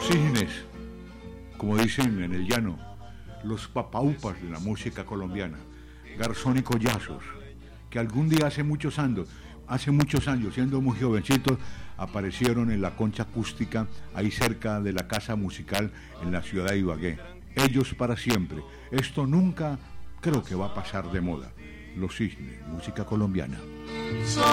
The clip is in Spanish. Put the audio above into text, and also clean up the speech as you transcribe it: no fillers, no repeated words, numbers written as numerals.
Cisnes, como dicen en el llano, los papaupas de la música colombiana, Garzón y Collazos, que algún día hace muchos años, siendo muy jovencitos, aparecieron en la concha acústica, ahí cerca de la casa musical en la ciudad de Ibagué. Ellos para siempre. Esto nunca creo que va a pasar de moda. Los Cisnes, música colombiana.